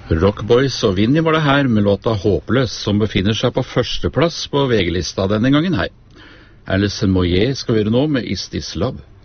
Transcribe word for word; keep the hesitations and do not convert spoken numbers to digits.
Rockboys og Vinnie var det her med låta Håpløs, som befinner seg på førsteplass på V G-lista denne gangen her. Alison Moyet skal vi høre nå med Is This Love.